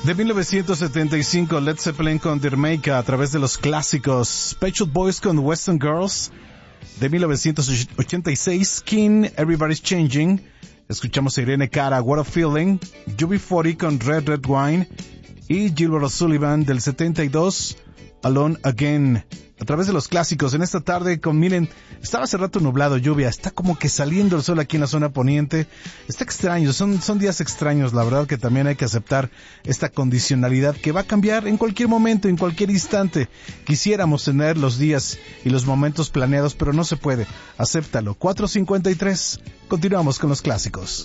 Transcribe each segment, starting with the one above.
De 1975, Led Zeppelin con Jamaica a través de los clásicos. Pet Shop Boys con Western Girls. De 1986, King, Everybody's Changing. Escuchamos a Irene Cara, What a Feeling. UB40 con Red Red Wine. Y Gilbert O'Sullivan del 72, Alone Again. A través de los clásicos, en esta tarde miren, estaba hace rato nublado, lluvia, está como que saliendo el sol aquí en la zona poniente, está extraño, son días extraños, la verdad que también hay que aceptar esta condicionalidad que va a cambiar en cualquier momento, en cualquier instante. Quisiéramos tener los días y los momentos planeados, pero no se puede, acéptalo. 4:53, continuamos con los clásicos.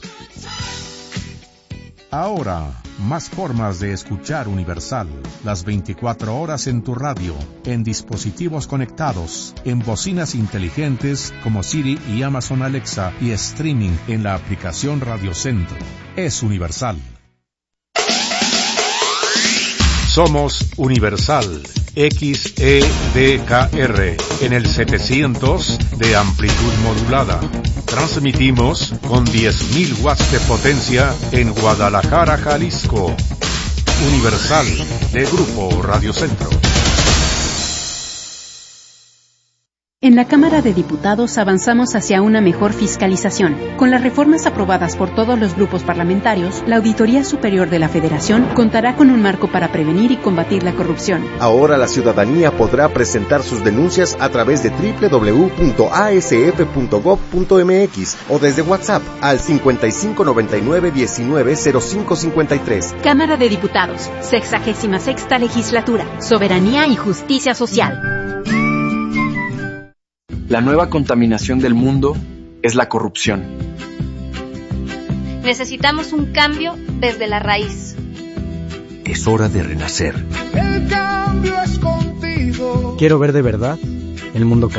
Ahora, más formas de escuchar Universal. Las 24 horas en tu radio, en dispositivos conectados, en bocinas inteligentes como Siri y Amazon Alexa y streaming en la aplicación Radio Centro. Es Universal. Somos Universal XEDKR en el 700 de amplitud modulada. Transmitimos con 10.000 watts de potencia en Guadalajara, Jalisco. Universal de Grupo Radio Centro. En la Cámara de Diputados avanzamos hacia una mejor fiscalización. Con las reformas aprobadas por todos los grupos parlamentarios, la Auditoría Superior de la Federación contará con un marco para prevenir y combatir la corrupción. Ahora la ciudadanía podrá presentar sus denuncias a través de www.asf.gov.mx o desde WhatsApp al 5599190553. Cámara de Diputados, 66ª Legislatura, Soberanía y Justicia Social. La nueva contaminación del mundo es la corrupción. Necesitamos un cambio desde la raíz. Es hora de renacer. El cambio es contigo. Quiero ver de verdad el mundo cambiar.